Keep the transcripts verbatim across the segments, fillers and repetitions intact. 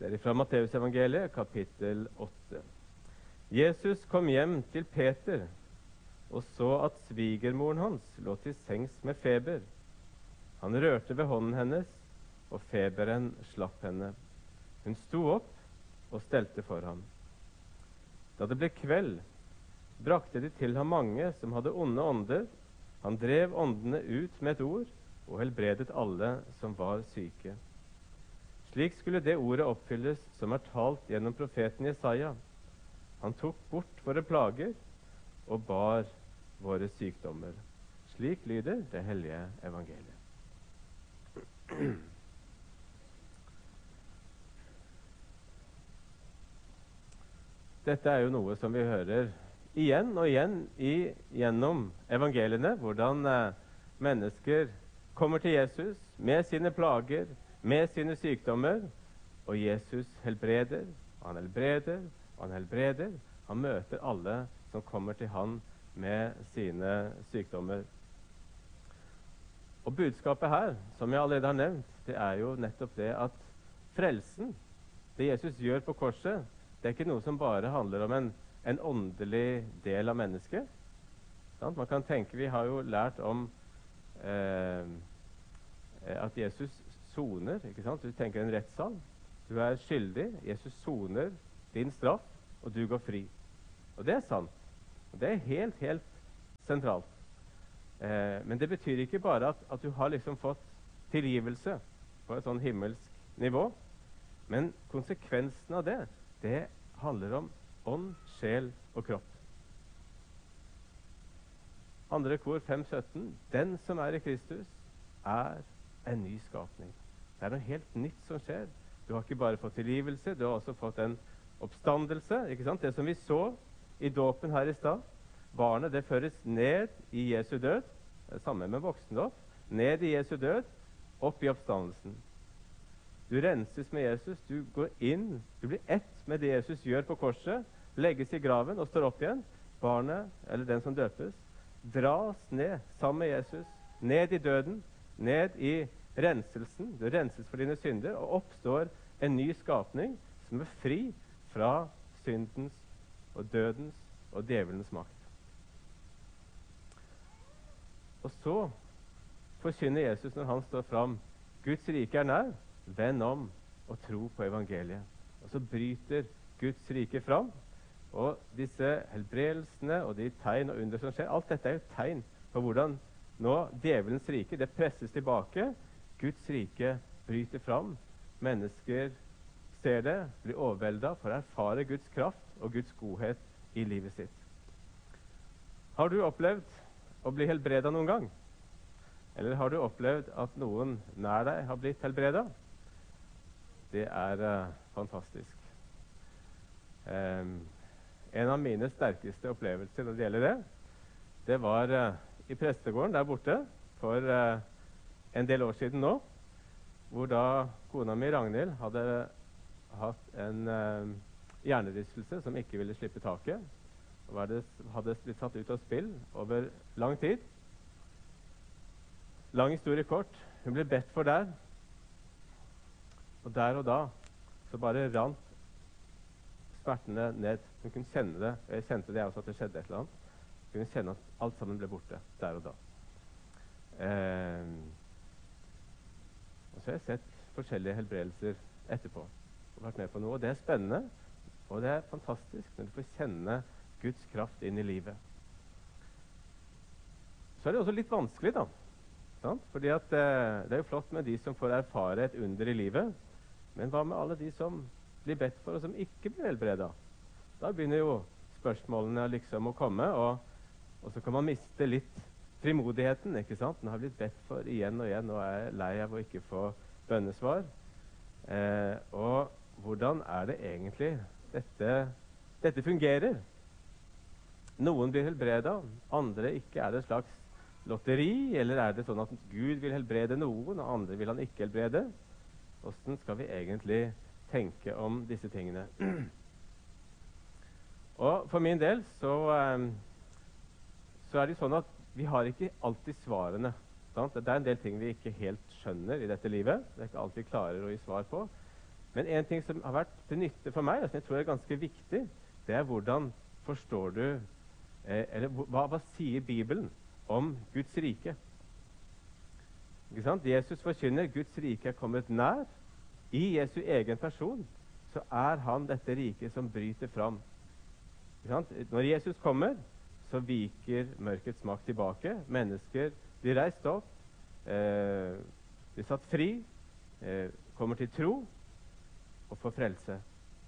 Det er fra Matteusevangeliet, kapittel åtte. Jesus kom hjem til Peter og så at svigermoren hans lå til sengs med feber. Han rørte ved hånden hennes, og feberen slapp henne. Hun sto opp og stelte for ham. Da det ble kveld, brakte de til ham mange som hadde onde ånder. Han drev åndene ut med et ord og helbredet alle som var syke. Slik skulle det ordet oppfylles som er talt gjennom profeten Jesaja. Han tok bort våre plager og bar våre sykdommer. Slik lyder det hellige evangeliet. Dette er jo noe som vi hører igjen og igjen i, gjennom evangeliene, hvordan eh, mennesker kommer til Jesus med sine plager, med sine sykdommer, og Jesus helbreder, og han helbreder, og han helbreder. Han møter alle som kommer til han med sine sykdommer. Og budskapet her, som jeg allerede har nevnt, det er jo nettopp det at frelsen, det Jesus gjør på korset, det er ikke noe som bare handler om en, en åndelig del av mennesket. Sant? Man kan tenke, vi har jo lært om eh, at Jesus soner, ikke sant? Du tenker en rettssal. Du er skyldig, Jesus soner din straff, og du går fri. Og det er sant. Og det er helt, helt sentralt. Eh, men det betyr ikke bare at, at du har liksom fått tilgivelse på et sånn himmelsk nivå. Men konsekvensen av det, det handler om ånd, sjel og kropp. Andre kor fem sytten. Den som er i Kristus, er en ny skapning. Det er noe helt nytt som skjer. Du har ikke bare fått tilgivelse, du har også fått en oppstandelse. Ikke sant? Det som vi så i dåpen her i stad. Barnet det føres ned i Jesu død. Det er samme med voksendåp. Ned i Jesu død, opp i oppstandelsen. Du renses med Jesus, du går inn, du blir ett med det Jesus gjør på korset, legges i graven og står opp igjen. Barnet, eller den som døpes, dras ned sammen med Jesus, ned i døden, ned i renselsen. Du renses for dine synder, og oppstår en ny skapning som er fri fra syndens og dødens og djevelens makt. Og så forkynner Jesus når han står fram, Guds rike er nær, vend om og tro på evangeliet. Og så bryter Guds rike fram, og disse helbredelsene og de tegn og under som skjer, alt dette er jo tegn på hvordan nå djevelens rike, det presses tilbake, Guds rike bryter fram, mennesker ser det, blir overveldet for å erfare Guds kraft og Guds godhet i livet sitt. Har du opplevd å bli helbredet noen gang? Eller har du opplevd at noen nær deg har blitt helbredet? Det er uh, fantastisk. Um, en av mine sterkeste opplevelser når det gjelder det, det var uh, i prestegården der borte for uh, en del år siden nå, hvor da kona mi Ragnhild hadde hatt en uh, hjernerystelse som ikke ville slippe taket, og det, hadde blitt satt ut av spill over lang tid. Lang historie kort, hun ble bedt for der, og der og da så bare rant smertene ned. Hun kunne kjenne det, og jeg kjente det også at det skjedde et eller annet. Hun kunne kjenne at alt sammen ble borte der og da. Eh, og så har jeg sett forskjellige helbredelser etterpå, og vært med på noe, og det er spennende, og det er fantastisk når du får kjenne Guds kraft inn i livet. Så er det også litt vanskelig da, sant? Fordi at eh, det er jo flott med de som får erfare et under i livet, men hva med alle de som blir bedt for og som ikke blir helbredet? Da begynner jo spørsmålene liksom å komme, og, og så kan man miste litt frimodigheten, ikke sant? Nå har jeg blitt bedt for igjen og igjen, og er lei av å ikke få bønnesvar. Eh, og hvordan er det egentlig dette, dette fungerer? Noen blir helbredet, andre ikke. Er det et slags lotteri, eller er det sånn at Gud vil helbrede noen, og andre vil han ikke helbrede? Hvordan skal vi egentlig tenke om disse tingene? Og for min del så, um, så er det sånn at vi har ikke alltid svarene. Sant? Det er en del ting vi ikke helt skjønner i dette livet. Det er ikke alt vi klarer å gi svar på. Men en ting som har vært til nytte for meg, og som jeg tror er ganske viktig, det er hvordan forstår du eh, Eller hva, hva sier Bibelen om Guds rike? Ikke sant? Jesus forkynner Guds rike er kommet nær. I Jesu egen person så er han dette riket som bryter fram. Ikke sant? Når Jesus kommer, så viker mørkets makt tilbake. Mennesker blir reist opp, eh, blir satt fri, eh, kommer til tro og får frelse.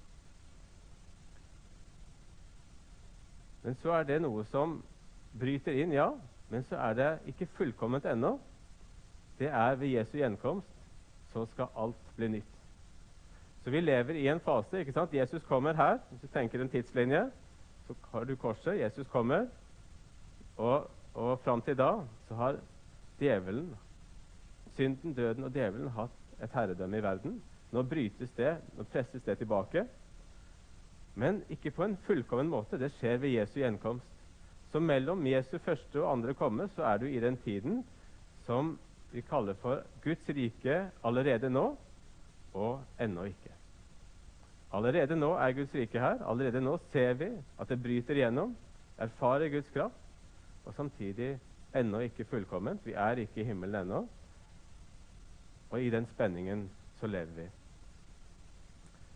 Men så er det noe som bryter inn, ja, men så er det ikke fullkomment ennå. Det er ved Jesu gjenkomst, så skal alt bli nytt. Så vi lever i en fase, ikke sant? Jesus kommer her, hvis du tenker en tidslinje, så har du korset, Jesus kommer, og, og fram til da så har djevelen, synden, døden og djevelen hatt et herredømme i verden. Nå brytes det, nå presses det tilbake, men ikke på en fullkommen måte. Det skjer ved Jesu gjenkomst. Så mellom Jesu første og andre komme, så er du i den tiden som vi kaller for Guds rike allerede nå, og ennå ikke. Allerede nå er Guds rike her. Allerede nå ser vi at det bryter igjennom, erfarer Guds kraft, og samtidig ennå ikke fullkomment. Vi er ikke i himmelen ennå, og i den spenningen så lever vi.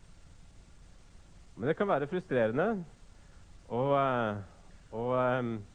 Men det kan være frustrerende å, å,